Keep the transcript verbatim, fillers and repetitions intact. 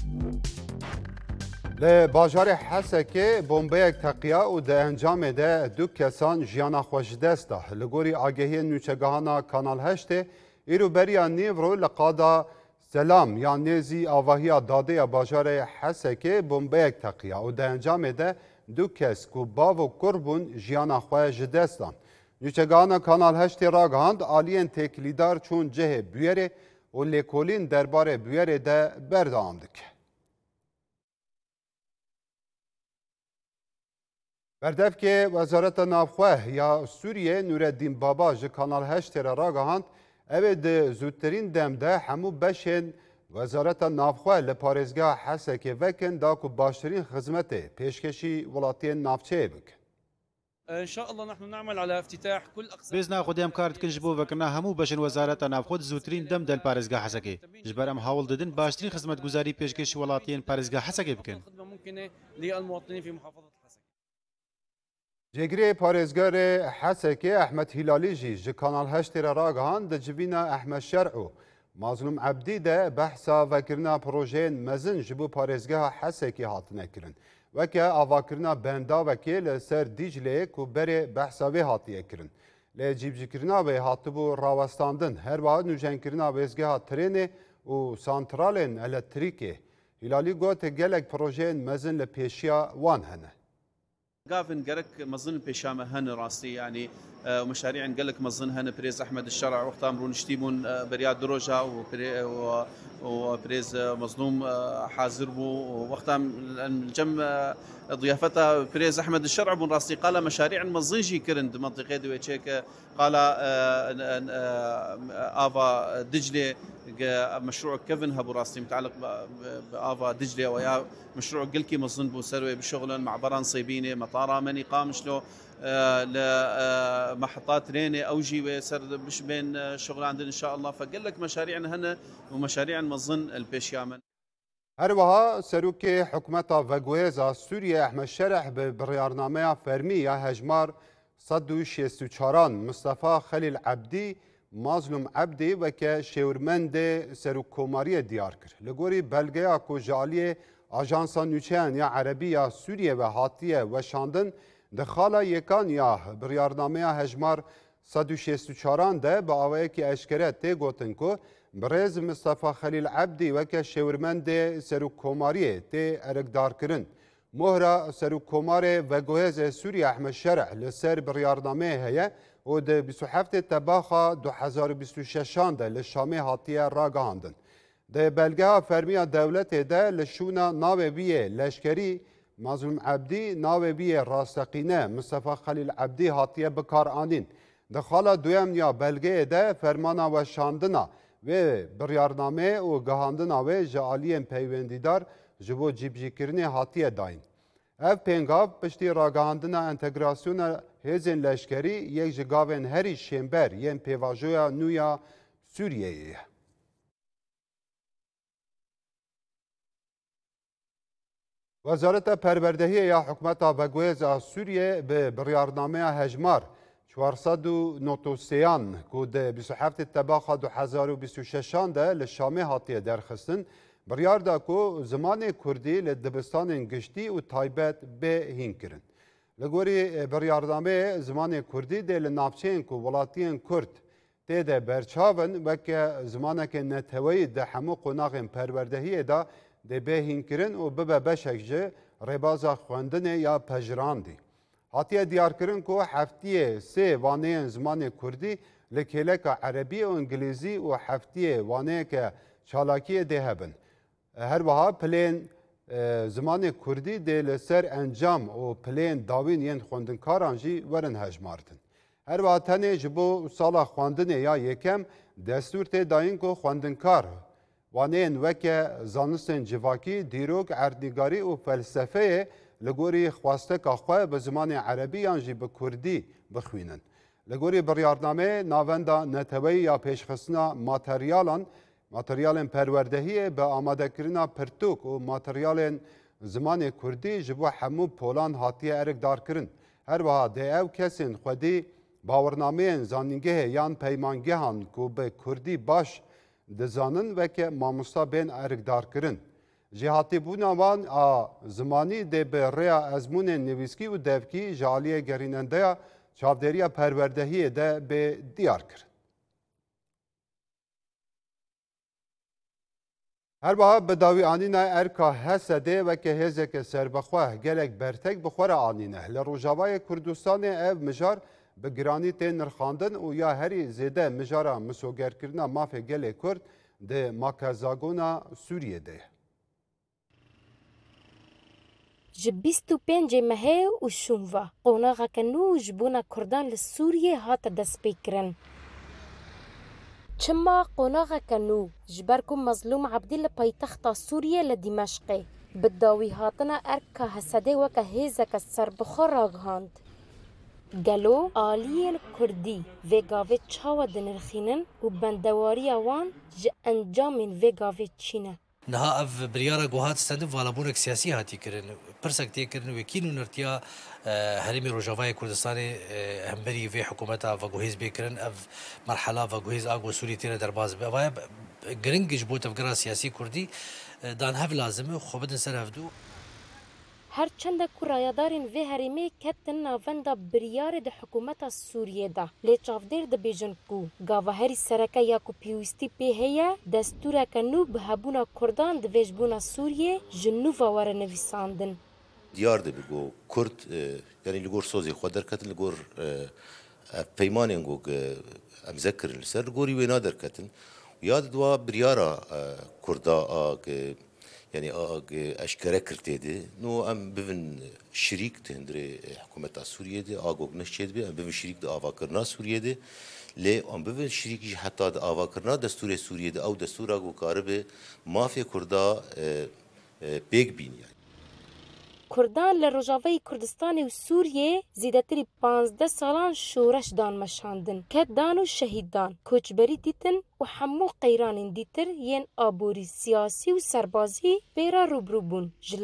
لی باجار حسکه بمبیک تقیا و ده انجام ده دو کسان جیانا خوش دسته لگوری آگهی نوچگاهانا کانال هشته ایرو بریا نیورو لقادا سلام یا نیزی آواهی داده باجار حسکه بمبیک تقیا و ده انجام ده دو کس کو باو و کربون جیانا خوش دسته نوچگاهانا کانال هشته را گهاند آلین تکلیدار چون جه بیره و لیکولین درباره بیره ده بردام دکه. بردف که وزارت نافخواه یا سوریه نوردین بابا جه کانال هشت را را گهاند اوه ده زودترین دم ده همو بشن وزارت نافخواه لپارزگاه حسکه وکن دا که باشترین خدمت پیشکشی ولاتی نافچه بکن. ان شاء الله نحن نعمل على افتتاح كل اقسام بزنا خودم کارت کنج بو وکرنا همو بشن وزارت نافخود زودترین دم دل پارزگاه حسکه جبرم حاول ددن باشترین خدمت گزاری پیشکش ولاتین پارزگاه حسکه بکن. خدمه ممكنه للمواطنين في محافظه حسكه. جگری پارزگار حسکه احمد هلالی جی جه کانال هشت را را گهاند ده جبینا احمد شرعو مظلوم عبدی ده بحثا وکرنا پروژه مزن جبو پارزگاه حسکه هاتنه کرن وکه آواکرنا بندا وکی لسر دیجله کو بره بحثا وی هاتیه کرن لجیب جکرنا وی هاتبو راوستاندن هر واحد نوجن کرنا ویزگاه ترینه و سانترالن الکتریکه هلالی گوت گلک پروژه مزن لپیشیا وان هنه قافن قرك مظن بيشامه هن راسي يعني ومشاريع قالك مظن هن بريز احمد الشرع وقتها مرون شتيمون برياد دروجا وبريز مظلوم حاضر بو وقتها الجم ضيافتها بريز احمد الشرع بن راسي قال مشاريع مظنجي كرند منطقه دويتشيك قال افا دجله مشروع كيفن هبو راسي متعلق بافا دجله ويا مشروع قلكي مظن بو سروي بشغل معبران صيبينه مطار مني قامشلو لمحطات رينه اوجي وسر مش بين شغل عندنا ان شاء الله فقال لك مشاريعنا هنا ومشاريع مظن البيشيامن هروها سروک حکومت وگویزا سوریه احمد شرح به برنامه فرمی یا هجمار صد و شصت و چهار مصطفی خلیل عبدی مظلوم عبدی و که شورمند سروک کماری دیار کرد لگوری بلگه کو جالی آژانس نوچهان یا عربی یا سوریه و هاتیه و شاندن دخالا یکان یا برنامه هجمار صد و شصت و چهار ده با آوه که اشکره تی گوتن که برز مصطفی خلیل عبدی وکه شورمند سروک کماریه تی ارکدار کرن مهرا سروک کمار و گوهز سوریه احمد شرع لسر بریارنامه هیه و ده بیست و هفت تباخا دو هزار و بیست و شش ده لشامه هاتیه را گهاندن. ده بلگه فرمی دولت ده لشونا ناوه بیه لشکری مظلوم عبدی ناوه بیه راستقینه مصطفی خلیل عبدی هاتیه بکار آنین. ده خالا دویم یا بلگه ده فرمانا و شاندنا و بریارنامه و گهاندنا و جعالین پیوندیدار جبو جیبجیکرنی هاتیه داین. اف پنگاو پشتی راگهاندنا انتگراسیون هزین لشکری یک جگاوین هری شنبر ین پیواجویا نویا سوریه. وزارت پروردهی یا حکومت وگویز سوریه به بریارنامه هجمار چهارصد و نود و سه که ده بیست و هفت تباخا دو هزار و بیست و شش ده لشامه هاتیه درخستن بریار دا که زمان کردی لدبستان گشتی و تایبت به هین کرن. لگوری بریاردامه زمان کردی ده لنافچین که ولاتین کرد ده ده برچاون و که زمان که نتوی ده همو قناغ پروردهی دا ده به هین کرن و ببه بشک جه ربازا خواندن یا پجراندی. هاتیه دیار کرن که هفتیه سه وانه زمان کردی لکلک عربی و انگلیزی و هفتیه وانه که چالاکی ده هبن. هر وها پلین زمان کردی ده لسر انجام و پلین داوین ین خوندنکاران جی ورن هجماردن. هر وها تنه جبو سالا خواندن یا یکم دستور ته داین که خوندنکار وانه وکه زانستن جواکی دیروگ اردنگاری و فلسفه لگوری خواسته که خواه به زمان عربی آنجی به کردی بخوینن. لگوری بریارنامه ناوندا نتوی یا پیشخستنا ماتریالان ماتریال پروردهی به آماده کردن پرتوک و ماتریال زمان کردی جبو همو پولان هاتیه ارک دار کرن. هر وها ده او کسین خودی باورنامه زانینگه یان پیمانگه هان که به کردی باش دزانن و که ماموستا بین ارک دار کرن. جهاتی بوناوان آ زمانی ده به ریا ازمون نویسکی و devkî ji aliyê gerînendeya çavdêriya perwerdehiyê de bê diyar kirin. Her baha bi dawî anîna erka Hesedê weke hêzeke serbixwe gelek bertek bi xwe re anîne. Li Rojavayê Kurdistanê ev mijar bi giranî tê nirxandin û ya herî zêde mijara misogerkirina mafê gelê Kurd di makezagona Sûriyê de. Ji bîst û pêncê mehê û şûnva qonaxeke nû ji bûna Kurdan li Sûriyê hate destpêkirin. Çima qonaxeke nû ji ber ku Mezlûm Ebdî li paytexta Sûriyê li Dîmeşqê bi dawî hatina erka Hesedê weke hêzeke serbixwe ragihand. Gelo aliyên Kurdî vê gavê çawa dinirxînin û bendewariya wan ji encamên vê gavê çî ne. Niha ev biryara guhat stendin valabûnek siyasî hatî kirin. Pirsek tê kirin wekîn û nirtiya Herêmê Rojavayê Kurdistanê hemberî vê hikûmeta veguhêz bêkirin ev merhela veguhêz a Sûrî têne derbas be. Vaya giring ji bo tevgera siyasî Kurdî dan hev lazim e xwe bidin ser hevdû. Her çende ku rayadarên vê herêmê ketin navenda biryarê di hikûmeta Sûriyê de. Lê çavdêr dibêjin ku gavaherî sereke ya ku pêwîstî pê heye destûreke nû bi hebûna Kurdan di vêjbûna Sûriyê ji nû ve were nivîsandin. Diyar dibe got Kurd yanî li gor sozê xwe derketin li gor peymanên got em zekirin li ser li gorî wê naderketin. Ya didwa biryara Kurda a yani eşkere kirtêdî nû em bivin şirîk di hindirê hikûmeta Sûriyê de agok neşçê dibe em bivin şirîk di avakirina Sûriyê de lê em bivin şirîk jî heta di avakirina destûrê Sûriyê de ew destûra got karibe mafê Kurda pêk bîniye. Kurdan li Rojavayê Kurdistanê û Sûriyê zêdetirî panzdeh salan şoreş dan meşandin. Ket dan û şehîd dan, koçberî dîtin û hemû qeyranên dîtir yên aborî siyasî û serbazî pêra rûbirû bûn. Ji